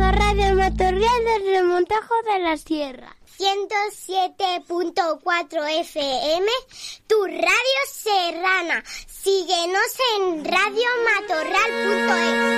Radio Matorral del Remontajo de la Sierra. 107.4 FM, tu radio serrana. Síguenos en radiomatorral.es.